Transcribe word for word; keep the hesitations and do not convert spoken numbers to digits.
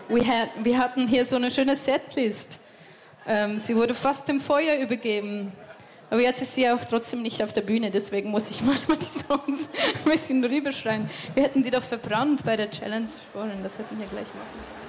we had, wir hatten hier so eine schöne Setlist. Ähm, sie wurde fast dem Feuer übergeben. Aber jetzt ist sie auch trotzdem nicht auf der Bühne, deswegen muss ich manchmal die Songs ein bisschen rüberschreien. Wir hätten die doch verbrannt bei der Challenge vorhin, das hätten wir gleich machen.